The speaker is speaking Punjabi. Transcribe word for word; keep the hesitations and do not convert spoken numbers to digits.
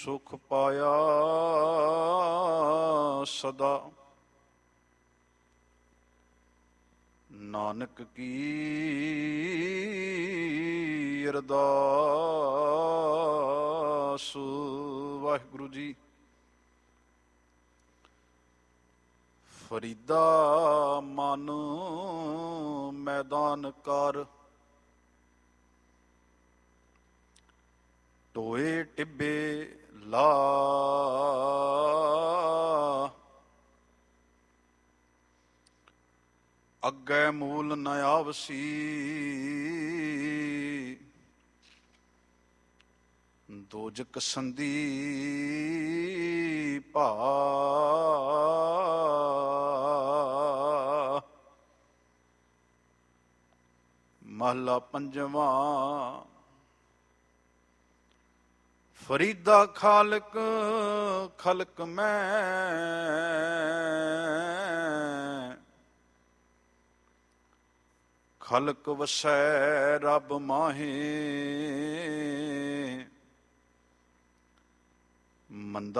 ਸੁਖ ਪਾਇਆ ਸਦਾ। ਨਾਨਕ ਕੀ ਅਰਦਾਸ। ਵਾਹਿਗੁਰੂ ਜੀ। ਫਰੀਦਾ ਮਨ ਮੈਦਾਨ ਕਰ, ਟੋਏ ਟਿੱਬੇ ਲਾ। ਅੱਗੇ ਮੂਲ ਨ ਆਵਸੀ, ਦੋਜਕ ਸੰਧੀ ਭਾ। ਮਹਲਾ ਪੰਜਵਾਂ। ਫਰੀਦਾ ਖਾਲਕ ਖਲਕ ਮੈਂ, ਖਲਕ ਵਸੈ ਰੱਬ ਮਾਹੇ। ਮੰਦਾ